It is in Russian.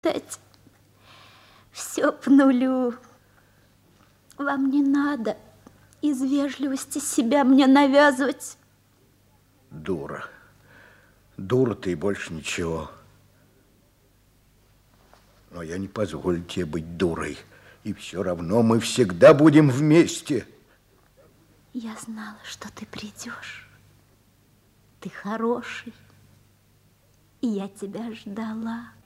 Опять все по нулю. Вам не надо из вежливости себя мне навязывать. Дура. Дура ты и больше ничего. Но я не позволю тебе быть дурой. И все равно мы всегда будем вместе. Я знала, что ты придешь. Ты хороший. И я тебя ждала.